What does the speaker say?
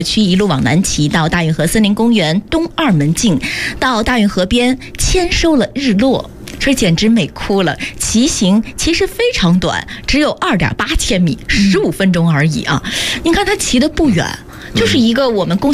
区一路往南骑到大运河森林公园东二门径，到大运河边签收了日落。这简直美哭了！骑行其实非常短，只有2.8千米，15分钟而已啊！你看他骑得不远，就是一个我们